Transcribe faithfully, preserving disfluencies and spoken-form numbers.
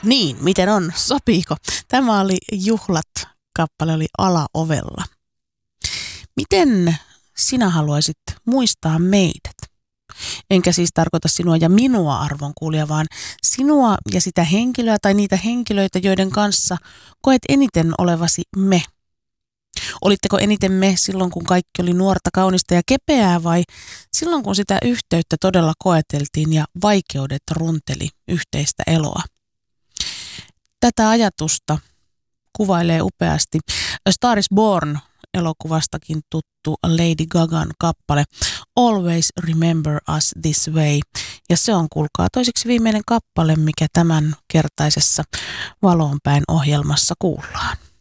Niin, miten on? Sopiiko? Tämä oli Juhlat, kappale oli Alaovella. Miten sinä haluaisit muistaa meidät? Enkä siis tarkoita sinua ja minua, arvon kuulija, vaan sinua ja sitä henkilöä tai niitä henkilöitä, joiden kanssa koet eniten olevasi me. Olitteko eniten me silloin, kun kaikki oli nuorta, kaunista ja kepeää, vai silloin, kun sitä yhteyttä todella koeteltiin ja vaikeudet runteli yhteistä eloa? Tätä ajatusta kuvailee upeasti A Star is Born -elokuvastakin tuttu Lady Gagan kappale Always Remember Us This Way. Ja se on, kuulkaa, toiseksi viimeinen kappale, mikä tämän kertaisessa Valoonpäin ohjelmassa kuullaan.